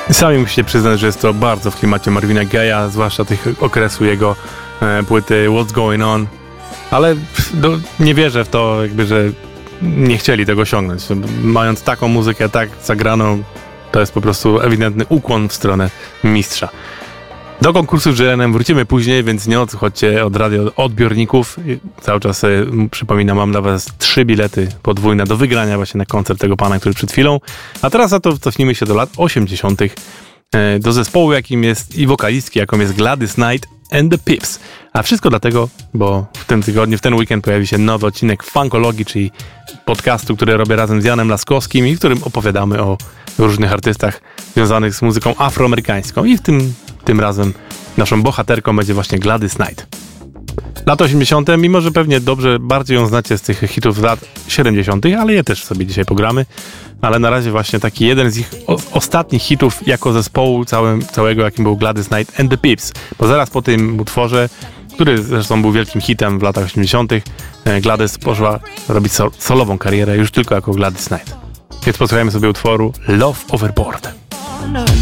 Sami musicie przyznać, że jest to bardzo w klimacie Marvina Gaye'a, zwłaszcza tych okresu jego płyty What's Going On, ale nie wierzę w to, jakby, że nie chcieli tego osiągnąć. Mając taką muzykę, tak zagraną, to jest po prostu ewidentny ukłon w stronę mistrza. Do konkursu z Jelenem wrócimy później, więc nie odchodźcie od radioodbiorników. Cały czas przypominam, mam dla was 3 bilety podwójne do wygrania właśnie na koncert tego pana, który przed chwilą. A teraz za to cofnijmy się do lat 80. do zespołu, jakim jest i wokalistki, jaką jest Gladys Knight and the Pips. A wszystko dlatego, bo w tym tygodniu, w ten weekend pojawi się nowy odcinek Funkologii, czyli podcastu, który robię razem z Janem Laskowskim i w którym opowiadamy o różnych artystach związanych z muzyką afroamerykańską. I tym razem naszą bohaterką będzie właśnie Gladys Knight. Lata 80., mimo że pewnie bardziej ją znacie z tych hitów z lat 70., ale je też sobie dzisiaj pogramy. Ale na razie właśnie taki jeden z ich ostatnich hitów jako zespołu całego, jakim był Gladys Knight and the Pips. Bo zaraz po tym utworze, który zresztą był wielkim hitem w latach 80., Gladys poszła robić solową karierę już tylko jako Gladys Knight. Więc posłuchajmy sobie utworu Love Overboard.